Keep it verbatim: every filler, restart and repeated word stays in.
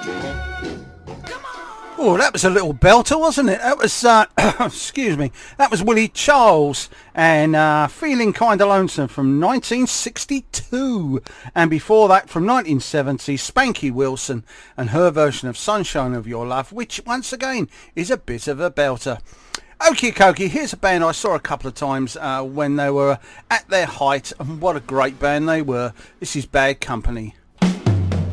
Oh, that was a little belter, wasn't it? That was, uh, excuse me, that was Willie Charles and uh, Feeling Kinda Lonesome from nineteen sixty-two. And before that, from nineteen seventy, Spanky Wilson and her version of Sunshine of Your Love, which, once again, is a bit of a belter. Okie dokie, here's a band I saw a couple of times uh, when they were at their height, and what a great band they were. This is Bad Company.